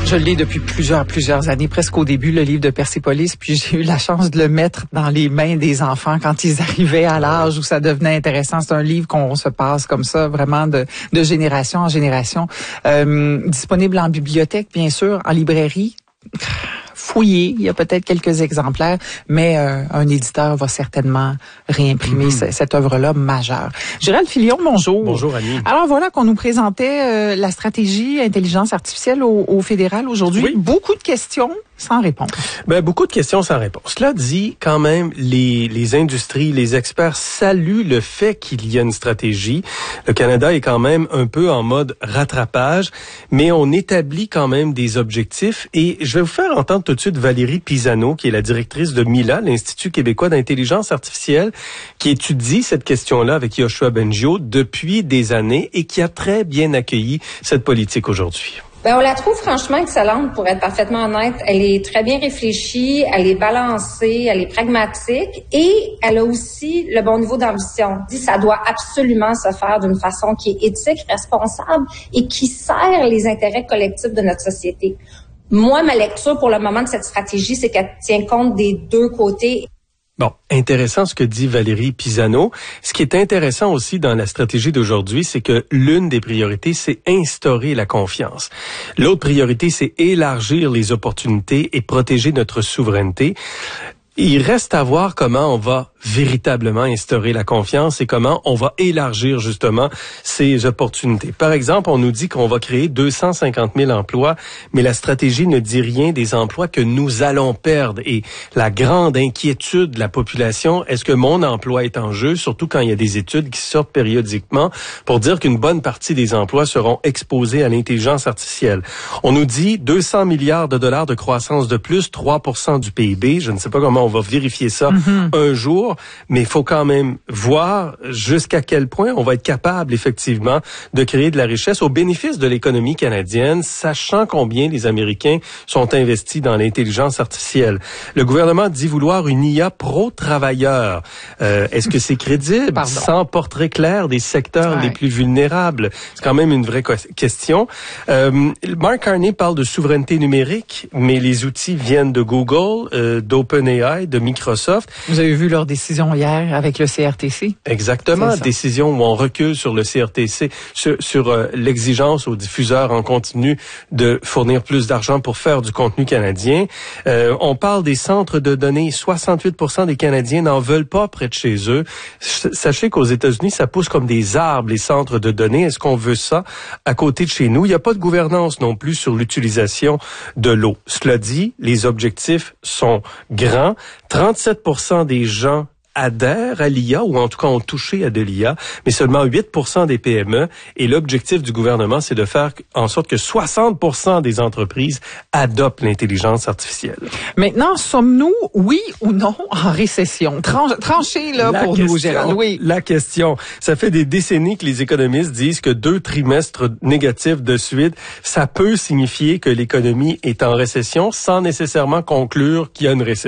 Je l'ai depuis plusieurs années, presque au début, le livre de Persépolis, puis j'ai eu la chance de le mettre dans les mains des enfants quand ils arrivaient à l'âge où ça devenait intéressant. C'est un livre qu'on se passe comme ça, vraiment de génération en génération. Disponible en bibliothèque, bien sûr, en librairie. Fouillé, il y a peut-être quelques exemplaires, mais un éditeur va certainement réimprimer cette œuvre-là majeure. Gérald Filion, bonjour. Bonjour, Annie. Alors voilà qu'on nous présentait la stratégie intelligence artificielle au fédéral aujourd'hui. Oui. Beaucoup de questions sans réponse. Beaucoup de questions sans réponse. Cela dit, quand même, les industries, les experts saluent le fait qu'il y a une stratégie. Le Canada est quand même un peu en mode rattrapage, mais on établit quand même des objectifs. Et je vais vous faire entendre tout de suite Valérie Pisano, qui est la directrice de MILA, l'Institut québécois d'intelligence artificielle, qui étudie cette question-là avec Yoshua Bengio depuis des années et qui a très bien accueilli cette politique aujourd'hui. On la trouve franchement excellente, pour être parfaitement honnête. Elle est très bien réfléchie, elle est balancée, elle est pragmatique et elle a aussi le bon niveau d'ambition. Ça doit absolument se faire d'une façon qui est éthique, responsable et qui sert les intérêts collectifs de notre société. Moi, ma lecture pour le moment de cette stratégie, c'est qu'elle tient compte des deux côtés. Bon, intéressant ce que dit Valérie Pisano. Ce qui est intéressant aussi dans la stratégie d'aujourd'hui, c'est que l'une des priorités, c'est instaurer la confiance. L'autre priorité, c'est élargir les opportunités et protéger notre souveraineté. Il reste à voir comment on va véritablement instaurer la confiance et comment on va élargir justement ces opportunités. Par exemple, on nous dit qu'on va créer 250 000 emplois, mais la stratégie ne dit rien des emplois que nous allons perdre. Et la grande inquiétude de la population, est-ce que mon emploi est en jeu, surtout quand il y a des études qui sortent périodiquement pour dire qu'une bonne partie des emplois seront exposés à l'intelligence artificielle. On nous dit 200 milliards de dollars de croissance de plus, 3% du PIB. Je ne sais pas comment on va vérifier ça un jour. Mais il faut quand même voir jusqu'à quel point on va être capable, effectivement, de créer de la richesse au bénéfice de l'économie canadienne, sachant combien les Américains sont investis dans l'intelligence artificielle. Le gouvernement dit vouloir une IA pro-travailleur. Est-ce que c'est crédible? Sans portrait clair des secteurs les plus vulnérables? C'est quand même une vraie question. Mark Carney parle de souveraineté numérique, mais les outils viennent de Google, d'OpenAI, de Microsoft. Vous avez vu leur décision hier avec le CRTC. Exactement, décision où on recule sur le CRTC, sur l'exigence aux diffuseurs en continu de fournir plus d'argent pour faire du contenu canadien. On parle des centres de données. 68% des Canadiens n'en veulent pas près de chez eux. Sachez qu'aux États-Unis, ça pousse comme des arbres, les centres de données. Est-ce qu'on veut ça à côté de chez nous? Il n'y a pas de gouvernance non plus sur l'utilisation de l'eau. Cela dit, les objectifs sont grands. 37% des gens adhèrent à l'IA, ou en tout cas ont touché à de l'IA, mais seulement 8% des PME. Et l'objectif du gouvernement, c'est de faire en sorte que 60% des entreprises adoptent l'intelligence artificielle. Maintenant, sommes-nous, oui ou non, en récession? Tranchez pour nous, Gérald. Oui. La question. Ça fait des décennies que les économistes disent que 2 trimestres négatifs de suite, ça peut signifier que l'économie est en récession sans nécessairement conclure qu'il y a une récession.